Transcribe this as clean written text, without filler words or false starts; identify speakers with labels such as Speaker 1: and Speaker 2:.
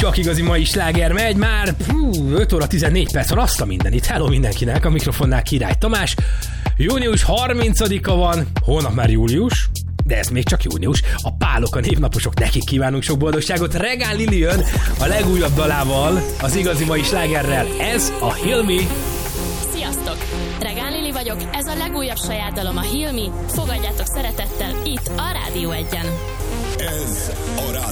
Speaker 1: csak igazi mai sláger megy, már 5 óra 14 perc van, azt a mindenit. Hello mindenkinek, a mikrofonnál Király Tamás. Június 30-a van, holnap már július, de ez még csak június. A pálok, a névnaposok, nekik kívánunk sok boldogságot. Regál Lili jön a legújabb dalával, az igazi mai slágerrel. Ez a Heal Me.
Speaker 2: Sziasztok! Regál Lili vagyok, ez a legújabb saját dalom, a Heal Me. Fogadjátok szeretettel itt a Rádió 1-en.
Speaker 3: Ez a Rádió